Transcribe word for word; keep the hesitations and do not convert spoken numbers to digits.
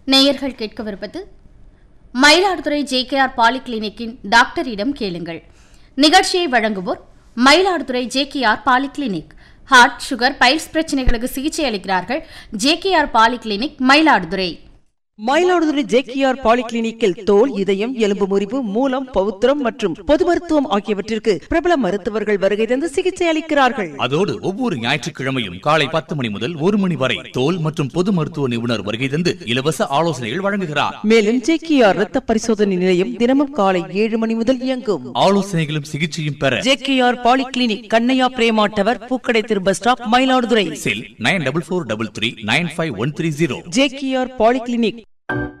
நேயர்கள் கேட்கவிருப்பது Mayiladuthurai J K R பாலிகிளினிக்கின் டாக்டரிடம் கேளுங்கள். நிகழ்ச்சியை வழங்குவோர் Mayiladuthurai J K R polyclinic. Heart, sugar, files பிரச்சனைகளுக்கு சிகிச்சை அளிக்கிறார்கள். J K R polyclinic, Mayiladuthurai. Mayiladuthurai J K R பாலிகிளினிக்கில் தோல், இதயம், எலும்பு முறிவு, மூலம், பவுத்திரம் மற்றும் பொது மருத்துவம் ஆகியவற்றிற்கு பிரபல மருத்துவர்கள் வருகை தந்து சிகிச்சை அளிக்கிறார்கள். அதோடு ஒவ்வொரு ஞாயிற்றுக்கிழமையும் காலை பத்து மணி முதல் ஒரு மணி வரை தோல் மற்றும் பொது மருத்துவ நிபுணர் வருகை தந்து இலவச ஆலோசனைகள் வழங்குகிறார். மேலும் ஜே கே ஆர் ரத்த பரிசோதனை நிலையம் தினமும் காலை ஏழு மணி முதல் இயங்கும். ஆலோசனைகளும் சிகிச்சையும் பெற J K R polyclinic, Kannaiya Prema tower, பூக்கடை திரு பஸ் ஸ்டாப், மயிலாடுதுறை. செல் nine double four double three nine five one three zero. J K R polyclinic.